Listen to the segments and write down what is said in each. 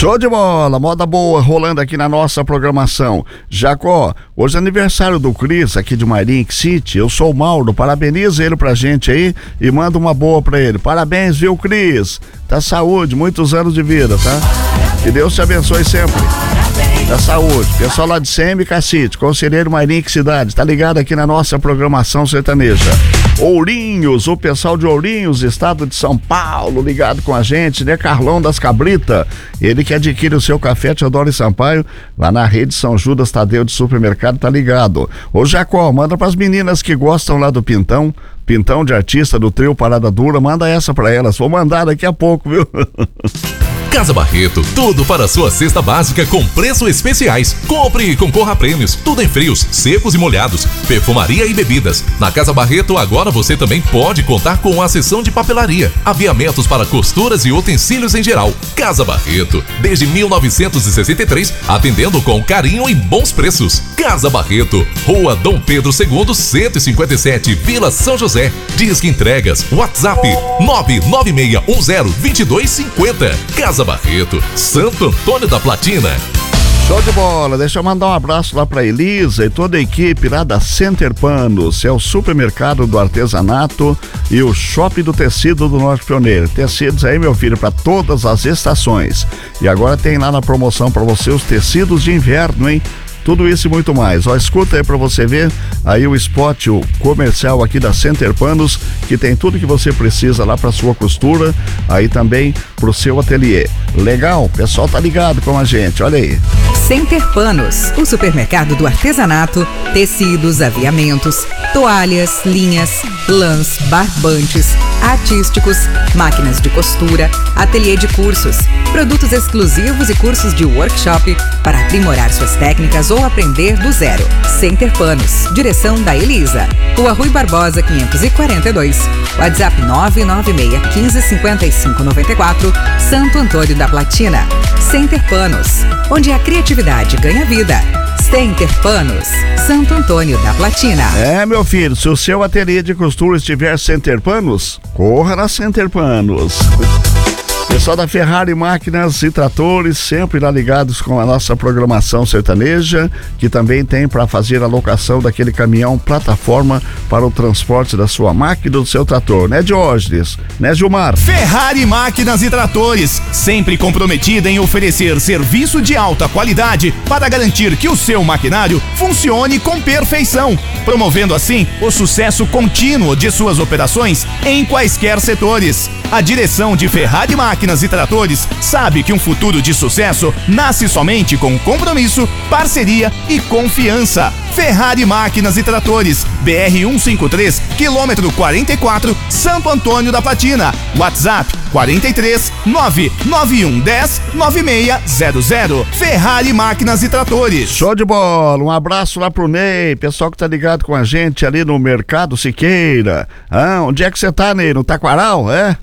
Show de bola, moda boa rolando aqui na nossa programação. Jacó, hoje é aniversário do Cris aqui de Mairink City. Eu sou o Mauro, parabeniza ele pra gente aí e manda uma boa pra ele. Parabéns, viu, Cris? Tá saúde, muitos anos de vida, tá? Que Deus te abençoe sempre. Da saúde, pessoal lá de CM Cacite, Conselheiro Mairink Cidade, tá ligado aqui na nossa programação sertaneja. Ourinhos, o pessoal de Ourinhos, estado de São Paulo, ligado com a gente, né? Carlão das Cabrita, ele que adquire o seu café Teodoro e Sampaio, lá na rede São Judas Tadeu de Supermercado, tá ligado. Ô Jacó, manda pras meninas que gostam lá do Pintão de artista do trio Parada Dura, manda essa pra elas, vou mandar daqui a pouco, viu? Casa Barreto, tudo para a sua cesta básica com preços especiais. Compre e concorra a prêmios, tudo em frios, secos e molhados, perfumaria e bebidas. Na Casa Barreto agora você também pode contar com a seção de papelaria, aviamentos para costuras e utensílios em geral. Casa Barreto, desde 1963, atendendo com carinho e bons preços. Casa Barreto, Rua Dom Pedro II, 157, Vila São José. Disque entregas, WhatsApp 996102250. Casa Barreto, Santo Antônio da Platina. Show de bola, deixa eu mandar um abraço lá pra Elisa e toda a equipe lá da Center Panos, é o supermercado do artesanato e o shopping do tecido do Norte Pioneiro. Tecidos aí, meu filho, pra todas as estações. E agora tem lá na promoção pra você os tecidos de inverno, hein? Tudo isso e muito mais. Ó, escuta aí pra você ver aí o spot, o comercial aqui da Center Panos, que tem tudo que você precisa lá pra sua costura, aí também pro seu ateliê. Legal? O pessoal tá ligado com a gente, olha aí. Center Panos, o supermercado do artesanato, tecidos, aviamentos, toalhas, linhas, lãs, barbantes, artísticos, máquinas de costura, ateliê de cursos, produtos exclusivos e cursos de workshop para aprimorar suas técnicas ou aprender do zero. Center Panos, direção da Elisa, Rua Rui Barbosa 542, WhatsApp 996155594, Santo Antônio da Platina. Center Panos, onde a criatividade ganha vida. Center Panos, Santo Antônio da Platina. É, meu filho, se o seu ateliê de costura estiver Center Panos, corra na Center Panos. Pessoal da Ferrari Máquinas e Tratores, sempre lá ligados com a nossa programação sertaneja, que também tem para fazer a locação daquele caminhão plataforma para o transporte da sua máquina e do seu trator, né, Diógenes? Né, Gilmar? Ferrari Máquinas e Tratores, sempre comprometida em oferecer serviço de alta qualidade para garantir que o seu maquinário funcione com perfeição, promovendo assim o sucesso contínuo de suas operações em quaisquer setores. A direção de Ferrari Máquinas e Tratores sabe que um futuro de sucesso nasce somente com compromisso, parceria e confiança. Ferrari Máquinas e Tratores, BR-153, quilômetro 44, Santo Antônio da Platina. WhatsApp 43 99110 9600. Ferrari Máquinas e Tratores. Show de bola, um abraço lá pro Ney, pessoal que tá ligado com a gente ali no Mercado Siqueira. Onde é que você tá, Ney? No Taquaral, é?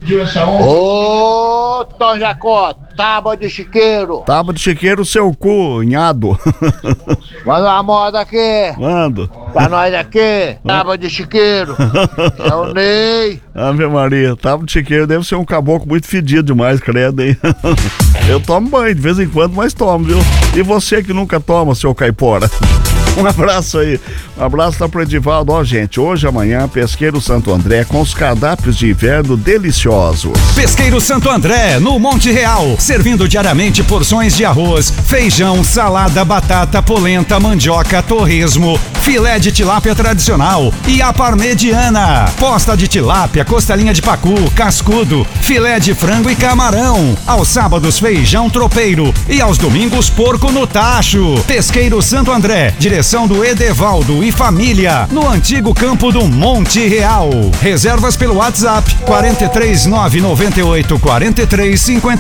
Ô, Tom Jacó, tábua de chiqueiro. Tábua de chiqueiro, seu cunhado. Manda uma moda aqui. Mando. Pra nós aqui, tábua de chiqueiro. É o Ney. Ave Maria, tábua de chiqueiro deve ser um caboclo muito fedido demais, credo, hein? Eu tomo banho de vez em quando, mas tomo, viu? E você que nunca toma, seu caipora? Um abraço aí, um abraço lá pro Edivaldo. Ó, gente, hoje, amanhã, Pesqueiro Santo André com os cardápios de inverno deliciosos. Pesqueiro Santo André, no Monte Real, servindo diariamente porções de arroz, feijão, salada, batata, polenta, mandioca, torresmo, filé de tilápia tradicional e a parmegiana, posta de tilápia, costelinha de pacu, cascudo, filé de frango e camarão. Aos sábados, feijão tropeiro e aos domingos, porco no tacho. Pesqueiro Santo André, direção do Edevaldo e família, no antigo campo do Monte Real. Reservas pelo WhatsApp 43998 4350.